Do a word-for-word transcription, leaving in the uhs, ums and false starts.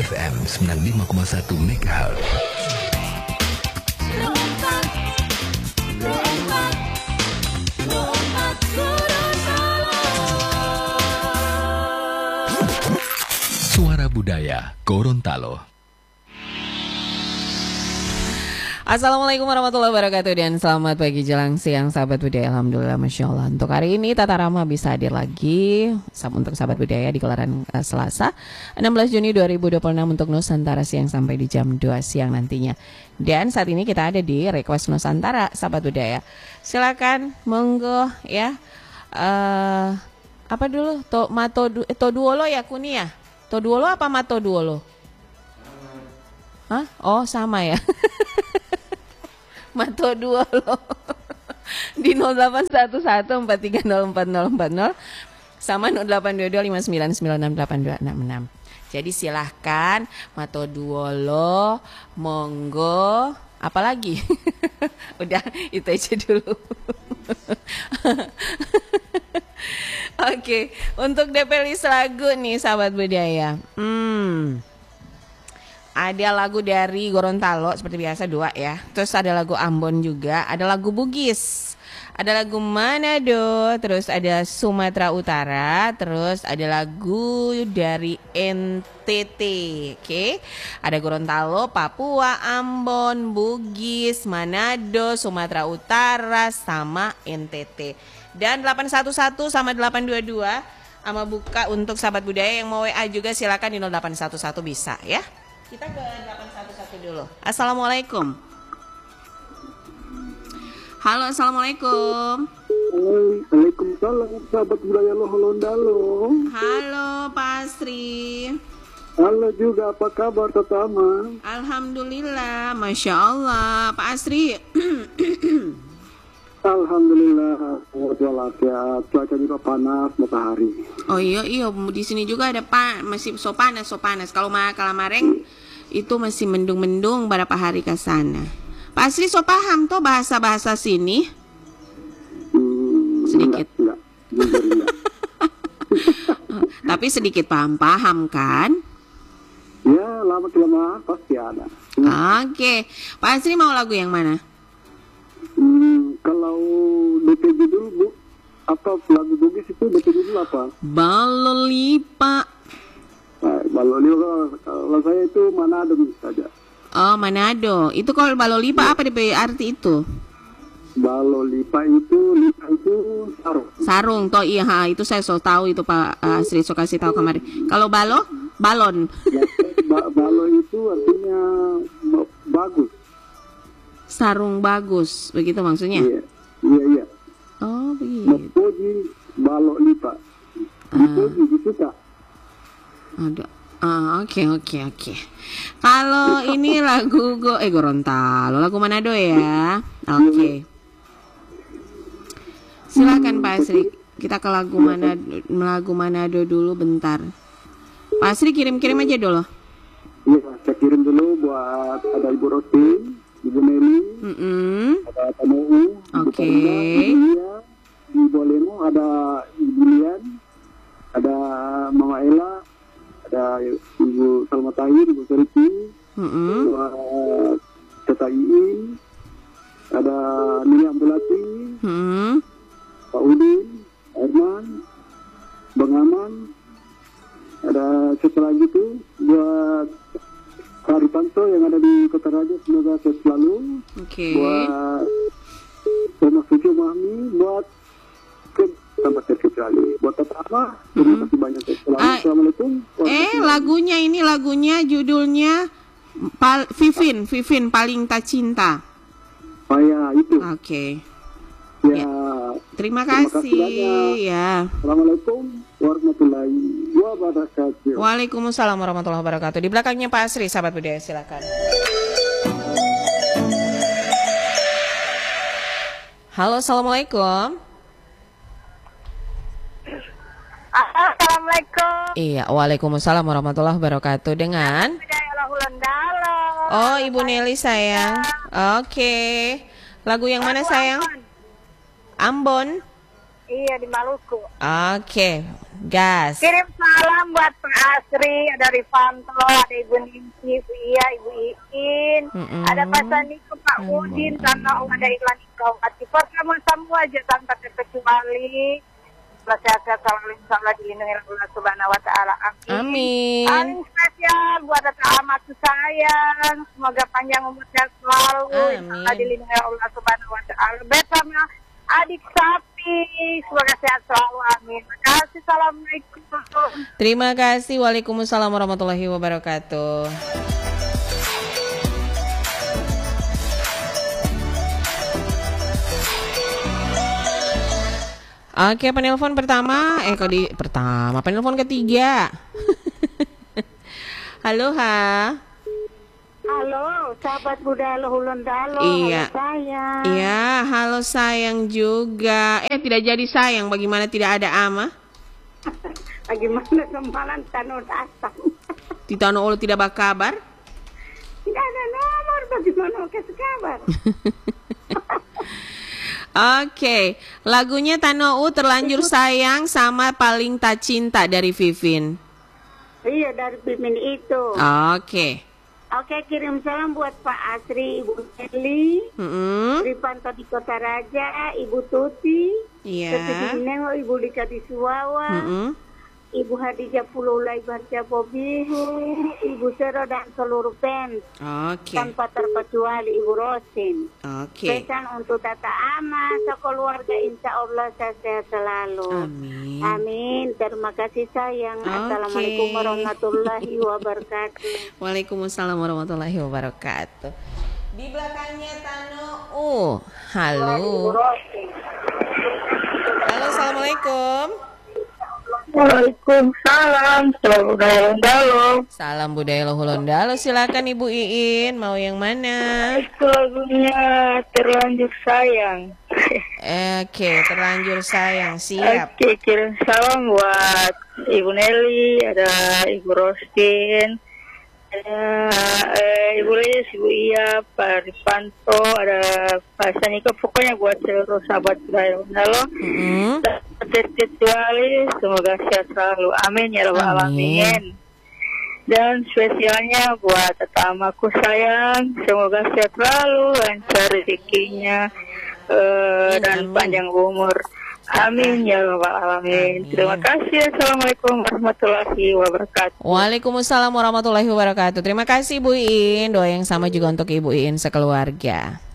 F M sembilan puluh lima koma satu megahertz. Suara Budaya Gorontalo. Assalamualaikum warahmatullahi wabarakatuh dan selamat pagi jelang siang sahabat budaya. Alhamdulillah, Masya Allah. Untuk hari ini Tata Rama bisa hadir lagi untuk sahabat budaya di gelaran uh, Selasa enam belas Juni dua ribu dua puluh enam untuk Nusantara siang sampai di jam dua siang nantinya. Dan saat ini kita ada di Request Nusantara sahabat budaya. Silakan monggo ya. Uh, apa dulu? To mato du, eh, Toduolo ya kuni ya? Toduolo apa Matoduolo? Hah? Oh sama ya. Matoduolo di nol delapan satu satu empat tiga nol empat nol empat nol sama nol delapan dua dua lima sembilan sembilan enam delapan dua enam enam. Jadi silahkan Matoduolo, monggo, apalagi? Udah itu aja dulu. Oke, untuk D P list lagu nih sahabat budaya. Hmm. Ada lagu dari Gorontalo seperti biasa dua ya. Terus ada lagu Ambon juga, ada lagu Bugis, ada lagu Manado, terus ada Sumatera Utara, terus ada lagu dari N T T. Oke. Ada Gorontalo, Papua, Ambon, Bugis, Manado, Sumatera Utara sama N T T. Dan delapan satu satu sama delapan dua dua sama buka untuk sahabat budaya yang mau W A juga silakan di nol delapan satu satu bisa ya. Kita ke delapan satu satu dulu. Assalamualaikum. Halo, assalamualaikum. Waalaikumsalam, sahabat budaya Loholontalo. Halo, Pak Asri. Halo juga, apa kabar Tatama? Alhamdulillah, Masya Allah. Pak Asri. Alhamdulillah, walafiat. Cuaca juga panas, matahari. Oh iya, iya. Di sini juga ada pak, masih so panas, so panas. Kalau Kalamareng itu masih mendung-mendung beberapa hari ke sana. Pak Asri so paham tuh bahasa-bahasa sini? Hmm, sedikit. Enggak, enggak, enggak. Tapi sedikit paham-paham kan? Ya, lama-lama pasti ada. Oke. Pak Asri mau lagu yang mana? Hmm, kalau D P judul Bu, apa lagu Bugis itu D P judul apa? Balolipa. Nah, Balolipa kalau saya itu Manado saja. Oh, Manado. Itu kalau Balolipa apa D P arti itu? Balolipa itu lipa itu sarung. Sarung toh iya, ha, itu saya so tahu itu Pak uh, Sri so kasih tahu kemarin. Kalau balo, balon. Ya, ba balo itu artinya bagus. Sarung bagus, begitu maksudnya? Iya, iya, iya. Oh, begitu. Mepoji balok lipa. Mepoji uh. gitu tak? Ada. Ah, oke, oke, oke. Kalau ini lagu go eh Gorontalo, lagu Manado ya. Oke. Okay. Silakan Pak Asri. Kita ke lagu Manado, lagu Manado dulu bentar. Pak Asri kirim-kirim aja dulu. Iya, saya kirim dulu buat ada Ibu Rotin, Ibu Meli, mm -hmm. ada Tamu, oke, okay. Ibu Leno, ada Ibu Lian, ada Mama Ella, ada Ibu Salma Tahir, Ibu Seriti, mm -hmm. buat Teta Iin, ada Nini Ambulati, mm -hmm. Pak Udin, Herman, Bang Aman, ada setelah itu buat Pak Arifanto yang ada di Kota Raja, semoga sehat selalu. Oke. Okay. Buat Thomas Suci Mahmi, buat ke tempat terkecuali. Buat Tatama, terima mm-hmm. kasih banyak. Selamat. Uh, Assalamualaikum. Eh, lagunya ini lagunya judulnya Pal Vivin, Vivin paling tak cinta. Oh ya, itu. Oke. Okay. Ya. ya. Terima kasih. Terima kasih ya. Assalamualaikum warahmatullahi wabarakatuh. Waalaikumsalam warahmatullahi wabarakatuh. Di belakangnya Pak Asri, sahabat budaya, silakan. Halo, assalamualaikum. Assalamualaikum. Iya, waalaikumsalam warahmatullahi wabarakatuh. Dengan Oh, Ibu Nelly sayang. Oke. Lagu yang mana sayang? Ambon. Iya, di Maluku. Oke, gas. Kirim salam buat Pak Asri, ada Rifanto, ada Ibu Ningsi, Ibu Iya, Ibu Iin, Mm-mm. ada Pak Saniko, Pak Udin, Tanah ada Iklan Ikau. Pertama semua aja tanpa terkecuali. Sehat-sehat selalu, insya Allah dilindungi Allah Subhanahu Wa Taala. Amin. Amin. Paling spesial buat Tata Amatu sayang, semoga panjang umurnya selalu, insya Allah Amin. dilindungi Allah Subhanahu Wa Taala. Bersama adik sapi, semoga sehat selalu. Amin. Terima kasih. Assalamualaikum. Terima kasih. Waalaikumsalam warahmatullahi wabarakatuh. Oke, penelpon pertama, eh kok di pertama, penelpon ketiga. Halo, ha. Halo, sahabat budaya Hulun Dalo. Iya. Halo sayang. Iya, halo sayang juga. Eh, tidak jadi sayang, bagaimana tidak ada ama? Bagaimana kemarin Tano datang? Di Tanah Ulu tidak berkabar? Tidak ada nomor, bagaimana kasih kabar? Oke, lagunya Tanah U terlanjur sayang sama paling tak cinta dari Vivin. Iya, dari Pimin itu. Oke. Oke, kirim salam buat Pak Asri, Ibu Eli, Mm-mm. Ripanto di Kota Raja, Ibu Tuti, Iya. Tuti Nengok, Ibu Lika di Suwawa, Mm-mm. Ibu Hadijah Pululai Barca Bobihu, Ibu Sero dan seluruh fans, Oke. tanpa terkecuali Ibu Rosin. Oke. Pesan untuk Tata Ama, sekeluarga insya Allah sehat selalu. Amin. Amin. Terima kasih sayang. Oke. Assalamualaikum warahmatullahi wabarakatuh. Waalaikumsalam warahmatullahi wabarakatuh. Di belakangnya Tano U. Halo. Halo, assalamualaikum. Waalaikumsalam. Selamat budaya Dalo. Salam budaya Lohulondalo. Silakan Ibu Iin, mau yang mana? Itu lagunya terlanjur sayang. Oke, terlanjur sayang. Siap. Oke, kirim salam buat Ibu Nelly, ada Ibu Rostin, ada eh, Ibu Lis, Ibu Iya, Pak Rifanto, ada Pak Saniko. Pokoknya buat seluruh sahabat budaya Dalo. Mm-mm. Terkecuali semoga sehat selalu, amin ya rabbal Amin. alamin. Dan spesialnya buat tetamaku sayang, semoga sehat selalu, lancar rezekinya eh, dan amin. panjang umur, amin ya rabbal alamin. Amin. Terima kasih. Assalamualaikum warahmatullahi wabarakatuh. Waalaikumsalam warahmatullahi wabarakatuh. Terima kasih Bu Iin. Doa yang sama juga untuk Ibu Iin sekeluarga.